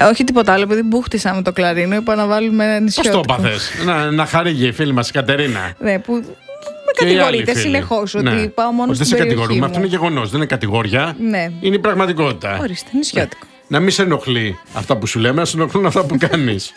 Όχι τίποτα άλλο, επειδή μπούχτισα με το κλαρίνο, είπα να βάλουμε ένα νησιώτικο. Πώς το έπαθες? Να χαρίγει η φίλη μας η Κατερίνα. Ναι, που με κατηγορείτε συνεχώς ότι πάω μόνο στην περιοχή μου. Δεν σε κατηγορούμε, αυτό είναι γεγονός, δεν είναι κατηγορία. Ναι. Είναι η πραγματικότητα. Ορίστε, νησιώτικο. Να μην σε ενοχλεί αυτά που σου λέμε, να σε ενοχλούν αυτά που κάνεις.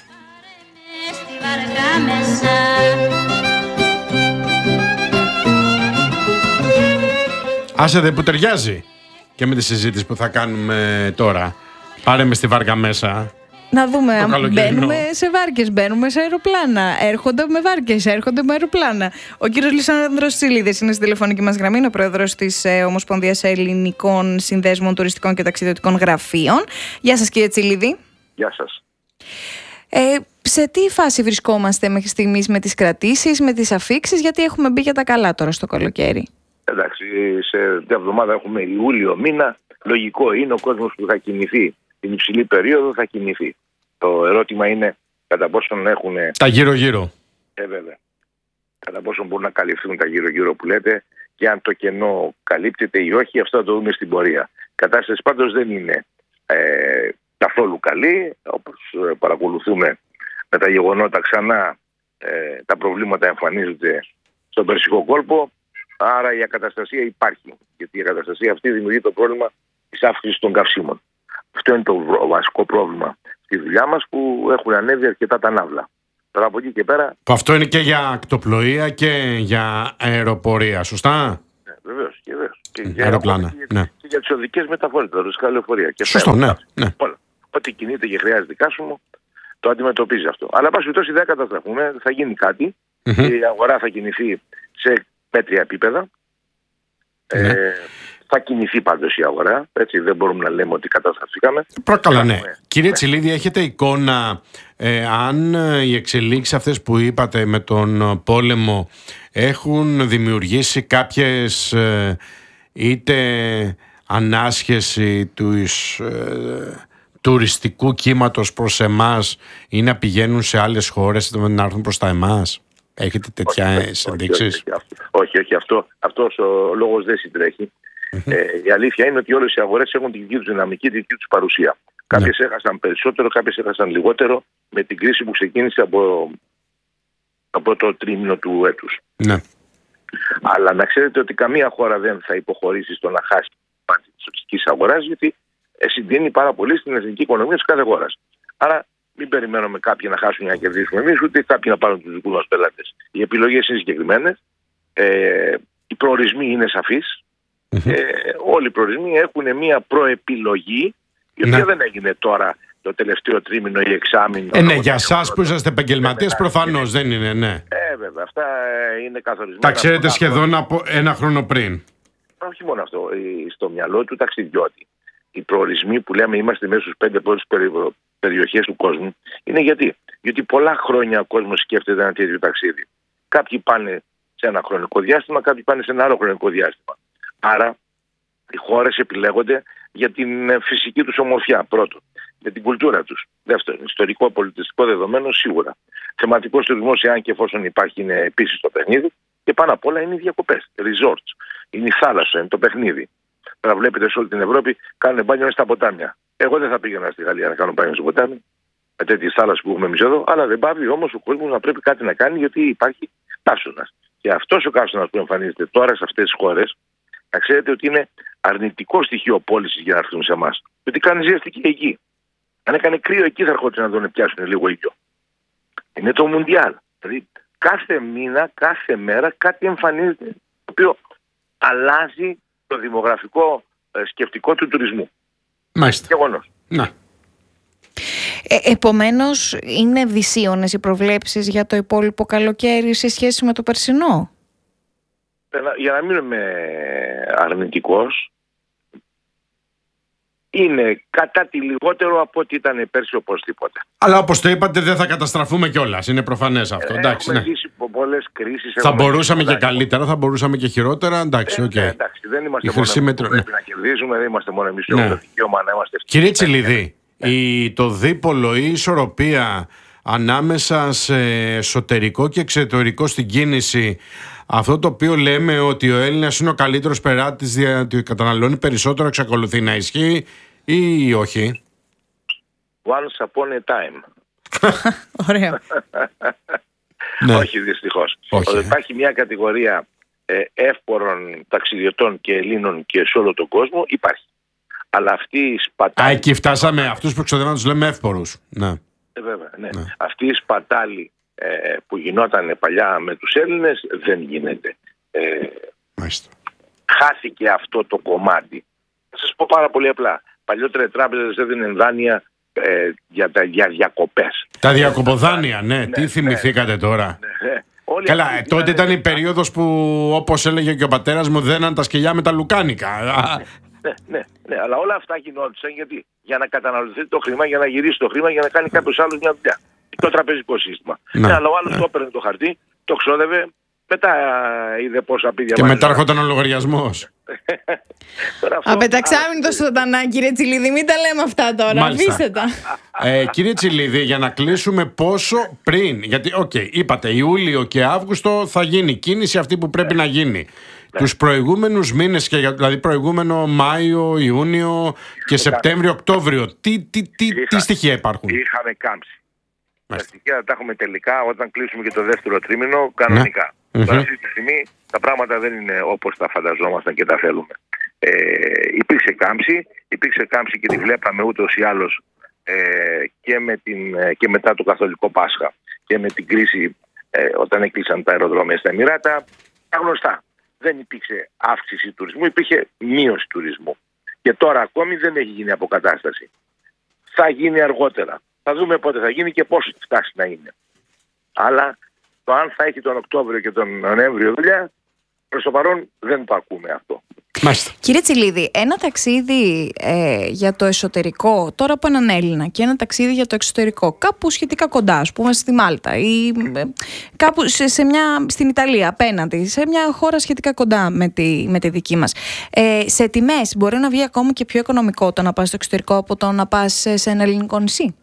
Άσε δε που ταιριάζει και με τη συζήτηση που θα κάνουμε τώρα. Πάρε με στη βάρκα μέσα. Να δούμε αν μπαίνουμε σε βάρκες, μπαίνουμε σε αεροπλάνα. Έρχονται με βάρκες, έρχονται με αεροπλάνα. Ο κύριος Λισάνδρος Τσιλίδης είναι στη τηλεφωνική μας γραμμή, είναι ο πρόεδρος της Ομοσπονδίας Ελληνικών Συνδέσμων Τουριστικών και Ταξιδιωτικών Γραφείων. Γεια σας, κύριε Τσιλίδη. Γεια σας. Σε τι φάση βρισκόμαστε μέχρι στιγμής με τις κρατήσεις, με τις αφίξεις, γιατί έχουμε μπει για τα καλά τώρα στο καλοκαίρι? Εντάξει, σε μια εβδομάδα έχουμε Ιούλιο μήνα. Λογικό είναι ο κόσμος που θα κινηθεί την υψηλή περίοδο θα κινηθεί. Το ερώτημα είναι κατά πόσον έχουν. Τα γύρω-γύρω. Βέβαια. Κατά πόσον μπορούν να καλυφθούν τα γύρω-γύρω που λέτε και αν το κενό καλύπτεται ή όχι, αυτό θα το δούμε στην πορεία. Η κατάσταση πάντως δεν είναι καθόλου καλή. Όπως παρακολουθούμε με τα γεγονότα ξανά, τα προβλήματα εμφανίζονται στον Περσικό κόλπο. Άρα η ακαταστασία υπάρχει. Γιατί η ακαταστασία αυτή δημιουργεί το πρόβλημα της αύξησης των καυσίμων. Αυτό είναι το βασικό πρόβλημα στη δουλειά μας, που έχουν ανέβει αρκετά τα ναύλα. Τώρα από εκεί και πέρα. Αυτό είναι και για ακτοπλοεία και για αεροπορία, σωστά? Ναι, βεβαίως. Και για αεροπλάνα. Και για τις οδικές μεταφορές, τα ρωσικά λεωφορεία. Σωστό, ναι. Όλα. Ό,τι κινείται και χρειάζεται καύσιμο, το αντιμετωπίζει αυτό. Αλλά πάση περιπτώσει δεν καταστραφούμε, θα γίνει κάτι. Η αγορά θα κινηθεί σε μέτρια επίπεδα. Θα κινηθεί πάντως η αγορά. Έτσι, δεν μπορούμε να λέμε ότι καταστραφήκαμε. Προκαλώ, ναι. Κύριε Τσιλίδη, έχετε εικόνα αν οι εξελίξεις αυτές που είπατε με τον πόλεμο έχουν δημιουργήσει κάποιες είτε ανάσχεση του τουριστικού κύματος προς εμάς ή να πηγαίνουν σε άλλες χώρες να έρθουν προς τα εμάς? Έχετε τέτοια ενδείξεις? Όχι. Αυτός ο λόγος δεν συντρέχει. Η αλήθεια είναι ότι όλες οι αγορές έχουν τη δική τους δυναμική, τη δική τους παρουσία. Κάποιες έχασαν περισσότερο, κάποιες έχασαν λιγότερο με την κρίση που ξεκίνησε από το τρίμηνο του έτους. Ναι. Αλλά να ξέρετε ότι καμία χώρα δεν θα υποχωρήσει στο να χάσει τη τουριστική αγορά, γιατί συντείνει πάρα πολύ στην εθνική οικονομία της κάθε χώρας. Άρα μην περιμένουμε κάποιοι να χάσουν για να κερδίσουμε εμείς, ούτε κάποιοι να πάρουν τους δικούς μας πελάτες. Οι επιλογές είναι συγκεκριμένες. Οι προορισμοί είναι σαφείς. Όλοι οι προορισμοί έχουν μια προεπιλογή, η οποία δεν έγινε τώρα το τελευταίο τρίμηνο ή εξάμηνο. Ναι, για εσάς που είσαστε επαγγελματίες προφανώς δεν είναι, ναι. Βέβαια, αυτά είναι καθορισμένα. Τα ξέρετε σχεδόν από ένα χρόνο πριν. Όχι μόνο αυτό, στο μυαλό του ταξιδιώτη. Οι προορισμοί που λέμε είμαστε μέσα στους 5 πρώτες περιοχές του κόσμου είναι γιατί πολλά χρόνια ο κόσμος σκέφτεται ένα τέτοιο ταξίδι. Κάποιοι πάνε σε ένα χρονικό διάστημα, κάποιοι πάνε σε ένα άλλο χρονικό διάστημα. Άρα οι χώρες επιλέγονται για την φυσική τους ομορφιά, πρώτον, για την κουλτούρα τους. Δεύτερον, ιστορικό πολιτιστικό δεδομένο σίγουρα. Θεματικός τουρισμός, εάν και εφόσον υπάρχει, είναι επίσης το παιχνίδι. Και πάνω απ' όλα είναι οι διακοπές, resorts. Είναι η θάλασσα, είναι το παιχνίδι. Τώρα βλέπετε σε όλη την Ευρώπη κάνουν μπάνιο στα ποτάμια. Εγώ δεν θα πήγαινα στη Γαλλία να κάνω μπάνιο στο ποτάμι, με τέτοιες θάλασσες που έχουμε εμείς εδώ, αλλά δεν πάβει όμως ο κόσμος να πρέπει κάτι να κάνει, γιατί υπάρχει καύσωνας. Και αυτός ο καύσωνας που εμφανίζεται τώρα σε αυτές τις χώρες, να ξέρετε ότι είναι αρνητικό στοιχείο πώλησης για να έρθουν σε εμάς. Γιατί κάνει ζέστη και εκεί. Αν έκανε κρύο εκεί θα έρχονται να τον πιάσουν λίγο ήλιο. Είναι το Μουντιάλ. Δηλαδή κάθε μήνα, κάθε μέρα κάτι εμφανίζεται, το οποίο αλλάζει το δημογραφικό σκεπτικό του τουρισμού. Μάλιστα. Γεγονός. Να. Επομένως, είναι δυσίωνες οι προβλέψεις για το υπόλοιπο καλοκαίρι σε σχέση με το περσινό? Για να μην είμαι αρνητικός, είναι κατά τη λιγότερο από ό,τι ήταν πέρσι οπωσδήποτε. Αλλά όπως το είπατε, δεν θα καταστραφούμε κιόλας. Είναι προφανές αυτό. Έχουμε ζήσει πολλές κρίσεις. Θα μπορούσαμε και καλύτερα, θα μπορούσαμε και χειρότερα. Εντάξει, οκ. Εντάξει, δεν είμαστε μόνο εμείς που πρέπει να κερδίζουμε, δεν είμαστε μόνο εμείς που έχουμε το δικαίωμα να είμαστε ευτυχείς. Κύριε Τσιλίδη, το δίπολο ή η ισορροπία ανάμεσα σε εσωτερικό και εξωτερικό στην κίνηση, αυτό το οποίο λέμε ότι ο Έλληνας είναι ο καλύτερος πελάτης διότι καταναλώνει περισσότερο, εξακολουθεί να ισχύει ή όχι? Once upon a time. Ωραίο. Ναι. Όχι, δυστυχώς. Υπάρχει μια κατηγορία εύπορων ταξιδιωτών και Ελλήνων και σε όλο τον κόσμο, υπάρχει. Αλλά αυτή η σπατάλη... εκεί φτάσαμε. Αυτούς που ξοδεύουν τους λέμε εύπορους. Ναι. Βέβαια, ναι. Αυτή η σπατάλη που γινόταν παλιά με τους Έλληνες δεν γίνεται. Χάθηκε αυτό το κομμάτι. Θα σας πω πάρα πολύ απλά. Παλιότερα οι τράπεζες έδιναν δάνεια για διακοπές. Τα διακοποδάνεια, ναι. Τι θυμηθήκατε τώρα. Καλά, τότε ήταν η περίοδος που, όπως έλεγε και ο πατέρας μου, δέναν τα σκυλιά με τα λουκάνικα. Ναι, αλλά όλα αυτά γινόντουσαν γιατί? Για να καταναλωθεί το χρήμα, για να γυρίσει το χρήμα, για να κάνει κάποιος άλλος μια δουλειά. Το τραπεζικό σύστημα. Αλλά ο άλλος το έπαιρνε το χαρτί, το ξόδευε, μετά είδε πόσα πίδια. Και μετά έρχονταν ο λογαριασμός. Απεταξάμινο το σωτανά, κύριε Τσιλίδη, μην τα λέμε αυτά τώρα. Αφήστε τα. Κύριε Τσιλίδη, για να κλείσουμε, πόσο πριν, γιατί είπατε Ιούλιο και Αύγουστο θα γίνει κίνηση αυτή που πρέπει να γίνει. Τους προηγούμενους μήνες, δηλαδή προηγούμενο Μάιο, Ιούνιο και Σεπτέμβριο, Οκτώβριο, τι στοιχεία υπάρχουν? Είχαμε κάμψη. Τα στοιχεία τα έχουμε τελικά όταν κλείσουμε και το δεύτερο τρίμηνο κανονικά. Τώρα αυτή τη στιγμή τα πράγματα δεν είναι όπως τα φανταζόμασταν και τα θέλουμε. Υπήρξε κάμψη και τη βλέπαμε ούτως ή άλλως και μετά το Καθολικό Πάσχα και με την κρίση όταν έκλεισαν τα αεροδρόμια στα Εμιράτα. Τα γνωστά. Δεν υπήρξε αύξηση τουρισμού, υπήρχε μείωση τουρισμού. Και τώρα ακόμη δεν έχει γίνει αποκατάσταση. Θα γίνει αργότερα. Θα δούμε πότε θα γίνει και πώς θα φτάσει να είναι. Αλλά το αν θα έχει τον Οκτώβριο και τον Νοέμβριο δουλειά, προς το παρόν δεν το ακούμε αυτό. Κύριε Τσιλίδη, ένα ταξίδι για το εσωτερικό, τώρα από έναν Έλληνα, και ένα ταξίδι για το εξωτερικό, κάπου σχετικά κοντά, ας πούμε στη Μάλτα ή κάπου στην Ιταλία απέναντι, σε μια χώρα σχετικά κοντά με τη δική μας. Σε τιμές μπορεί να βγει ακόμα και πιο οικονομικό το να πας στο εξωτερικό από το να πας σε ένα ελληνικό νησί?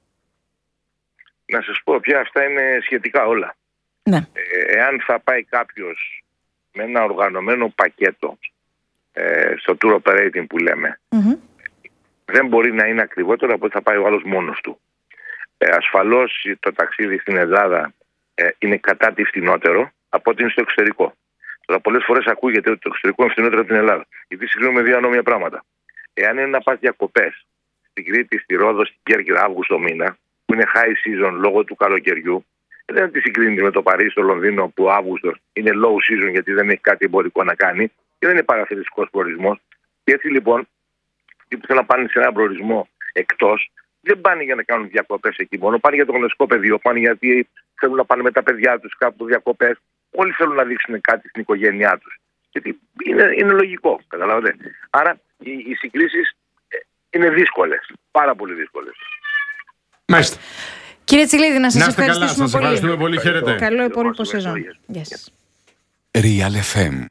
Να σας πω πια, αυτά είναι σχετικά όλα. Ναι. Εάν θα πάει κάποιος με ένα οργανωμένο πακέτο στο tour operating που λέμε, δεν μπορεί να είναι ακριβότερο από ότι θα πάει ο άλλος μόνος του. Ασφαλώς το ταξίδι στην Ελλάδα είναι κατά τη φθηνότερο από ότι είναι στο εξωτερικό. Τώρα πολλές φορές ακούγεται ότι το εξωτερικό είναι φθηνότερο από την Ελλάδα. Γιατί συγκρίνουμε δύο ανώμια πράγματα. Εάν είναι να πας διακοπές στην Κρήτη, στη Ρόδο, στην Κέρκυρα Αύγουστο μήνα, που είναι high season λόγω του καλοκαιριού, δεν τη συγκρίνεται με το Παρίσι, το Λονδίνο, που ο Αύγουστος είναι low season γιατί δεν έχει κάτι εμπορικό να κάνει και δεν είναι παραθεριστικός προορισμός. Και έτσι λοιπόν, αυτοί που θέλουν να πάνε σε έναν προορισμό εκτός, δεν πάνε για να κάνουν διακοπές εκεί μόνο, πάνε για το γνωστικό πεδίο, πάνε γιατί θέλουν να πάνε με τα παιδιά τους κάπου διακοπές. Όλοι θέλουν να δείξουν κάτι στην οικογένειά τους. Γιατί είναι λογικό, καταλαβαίνετε. Άρα οι συγκρίσεις είναι δύσκολες, πάρα πολύ δύσκολες. Μάλιστα. Κύριε Τσιλίδη, να σας ευχαριστήσουμε καλά, σας ευχαριστούμε πολύ. Χαίρετε. Καλό υπόλοιπο σεζόν. Real FM.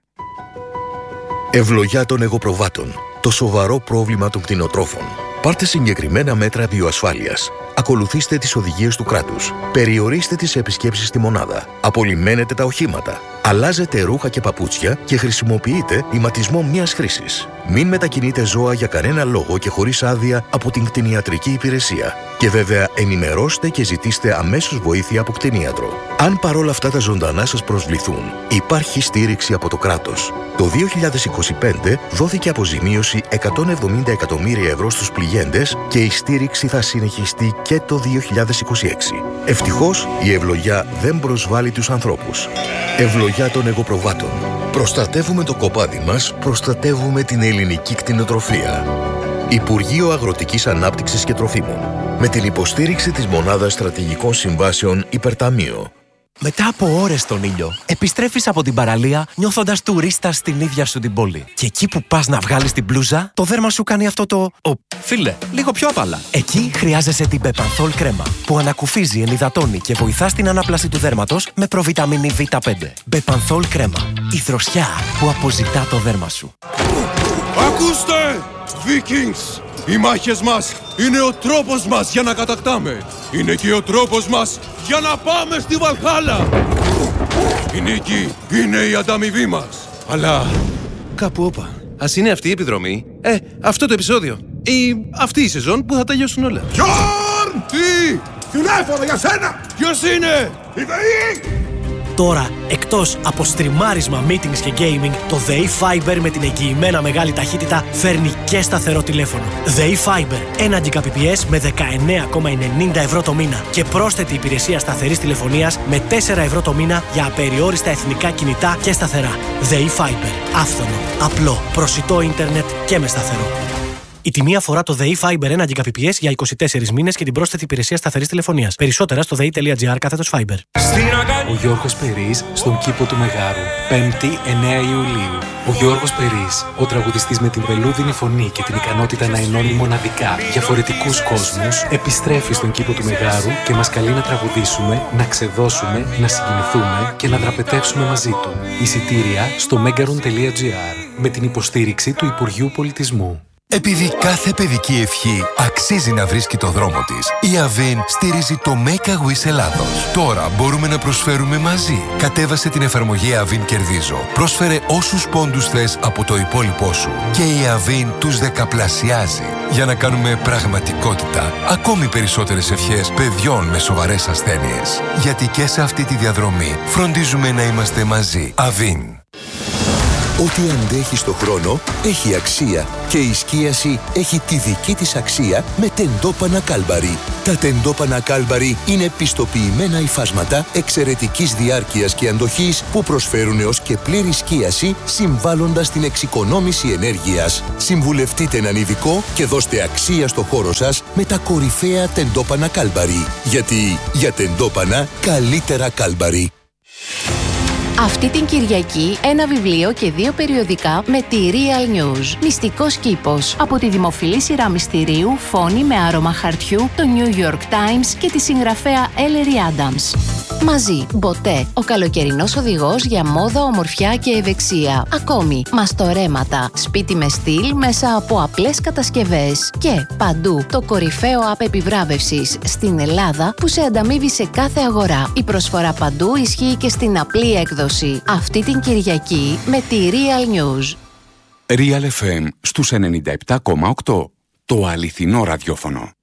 Ευλογιά των εγωπροβάτων. Το σοβαρό πρόβλημα των κτηνοτρόφων. Πάρτε συγκεκριμένα μέτρα βιοασφάλειας. Ακολουθήστε τις οδηγίες του κράτους. Περιορίστε τις επισκέψεις στη μονάδα. Απολυμμένετε τα οχήματα. Αλλάζετε ρούχα και παπούτσια και χρησιμοποιείτε ηματισμό μιας χρήσης. Μην μετακινείτε ζώα για κανένα λόγο και χωρίς άδεια από την κτηνιατρική υπηρεσία. Και βέβαια ενημερώστε και ζητήστε αμέσως βοήθεια από κτηνίατρο. Αν παρόλα αυτά τα ζωντανά σας προσβληθούν, υπάρχει στήριξη από το κράτος. Το 2025 δόθηκε αποζημίωση 170 εκατομμύρια ευρώ στους πληγέντες και η στήριξη θα συνεχιστεί και το 2026. Ευτυχώς, η ευλογιά δεν προσβάλλει τους ανθρώπους. Ευλογιά των εγωπροβάτων. Προστατεύουμε το κοπάδι μας, προστατεύουμε την ελληνική κτηνοτροφία. Υπουργείο Αγροτικής Ανάπτυξης και Τροφίμων. Με την υποστήριξη της Μονάδας Στρατηγικών Συμβάσεων Υπερταμείο. Μετά από ώρες στον ήλιο, επιστρέφεις από την παραλία νιώθοντας τουρίστας στην ίδια σου την πόλη. Και εκεί που πας να βγάλεις την μπλούζα, το δέρμα σου κάνει αυτό το φίλε, λίγο πιο απαλά. Εκεί χρειάζεσαι την Μπεπανθόλ κρέμα, που ανακουφίζει, ενυδατώνει και βοηθά στην ανάπλαση του δέρματος με προβιταμίνη Β5. Μπεπανθόλ κρέμα, η δροσιά που αποζητά το δέρμα σου. Ακούστε, Vikings! Οι μάχες μας είναι ο τρόπος μας για να κατακτάμε. Είναι και ο τρόπος μας για να πάμε στη Βαλχάλα. Η νίκη είναι η ανταμοιβή μας. Αλλά κάπου όπα. Ας είναι αυτή η επιδρομή. Αυτό το επεισόδιο Ή αυτή η σεζόν που θα τελειώσουν όλα. Γιόρν! Τι! Τηλέφωνο για σένα! Ποιος είναι? Η ΔΕΗ! Τώρα, εκτός από στριμάρισμα, meetings και gaming, το ΔΕΗ Fiber με την εγγυημένα μεγάλη ταχύτητα φέρνει και σταθερό τηλέφωνο. ΔΕΗ Fiber, 1 Gbps με 19,90 ευρώ το μήνα και πρόσθετη υπηρεσία σταθερής τηλεφωνίας με 4 ευρώ το μήνα για απεριόριστα εθνικά κινητά και σταθερά. ΔΕΗ Fiber, άφθονο, απλό, προσιτό ίντερνετ και με σταθερό. Η τιμή αφορά το ΔΕΗ Fiber 1 Gbps για 24 μήνες και την πρόσθετη υπηρεσία σταθερής τηλεφωνίας. Περισσότερα στο dei.gr/Fiber. Ο Γιώργος Περής στον κήπο του Μεγάρου. 5η 9 Ιουλίου. Ο Γιώργος Περής, ο τραγουδιστής με την βελούδινη φωνή και την ικανότητα να ενώνει μοναδικά διαφορετικούς κόσμους, επιστρέφει στον κήπο του Μεγάρου και μας καλεί να τραγουδήσουμε, να ξεδώσουμε, να συγκινηθούμε και να δραπετεύσουμε μαζί του. Εισιτήρια στο megaron.gr με την υποστήριξη του Υπουργείου Πολιτισμού. Επειδή κάθε παιδική ευχή αξίζει να βρίσκει το δρόμο της, η Avin στηρίζει το Make a Wish Ελλάδος. Τώρα μπορούμε να προσφέρουμε μαζί. Κατέβασε την εφαρμογή Avin Κερδίζω. Πρόσφερε όσους πόντους θες από το υπόλοιπό σου. Και η Avin τους δεκαπλασιάζει. Για να κάνουμε πραγματικότητα ακόμη περισσότερες ευχές παιδιών με σοβαρές ασθένειες. Γιατί και σε αυτή τη διαδρομή φροντίζουμε να είμαστε μαζί. Avin. Ό,τι αντέχει στο χρόνο έχει αξία και η σκίαση έχει τη δική της αξία με τεντόπανα Κάλμπαρι. Τα τεντόπανα Κάλμπαρι είναι πιστοποιημένα υφάσματα εξαιρετικής διάρκειας και αντοχής που προσφέρουν έως και πλήρη σκίαση συμβάλλοντας την εξοικονόμηση ενέργειας. Συμβουλευτείτε έναν ειδικό και δώστε αξία στο χώρο σας με τα κορυφαία τεντόπανα Κάλμπαρι. Γιατί για τεντόπανα καλύτερα Κάλμπαρι. Αυτή την Κυριακή ένα βιβλίο και 2 περιοδικά με τη Real News. Μυστικός κήπος. Από τη δημοφιλή σειρά μυστηρίου Φόνη με άρωμα χαρτιού, το New York Times και τη συγγραφέα Ellery Adams. Μαζί, Μποτέ, ο καλοκαιρινός οδηγός για μόδα, ομορφιά και ευεξία. Ακόμη, μαστορέματα, σπίτι με στυλ μέσα από απλές κατασκευές. Και παντού, το κορυφαίο app επιβράβευσης στην Ελλάδα που σε ανταμείβει σε κάθε αγορά. Η προσφορά παντού ισχύει και στην απλή έκδοση. Αυτή την Κυριακή με τη Real News. Real FM στους 97,8. Το αληθινό ραδιόφωνο.